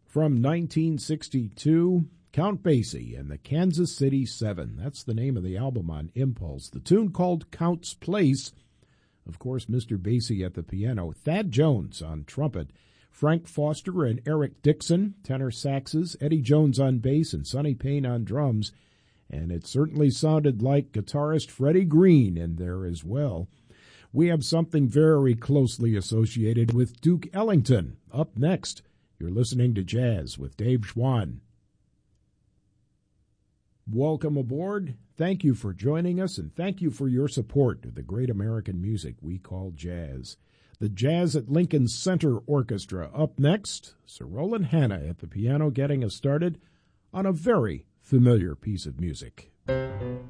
From 1962, Count Basie and the Kansas City Seven. That's the name of the album on Impulse. The tune called Count's Place. Of course, Mr. Basie at the piano. Thad Jones on trumpet. Frank Foster and Eric Dixon, tenor saxes. Eddie Jones on bass and Sonny Payne on drums. And it certainly sounded like guitarist Freddie Green in there as well. We have something very closely associated with Duke Ellington. Up next, you're listening to Jazz with Dave Schwann. Welcome aboard. Thank you for joining us, and thank you for your support of the great American music we call jazz. The Jazz at Lincoln Center Orchestra. Up next, Sir Roland Hanna at the piano getting us started on a very familiar piece of music.